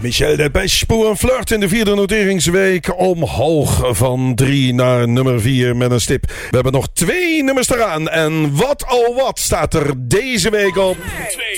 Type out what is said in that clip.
Michel Delpech, Poe en Flirt in de 4e noteringsweek. Omhoog van 3 naar nummer 4 met een stip. We hebben nog 2 nummers eraan. En wat oh wat staat er deze week op? 2.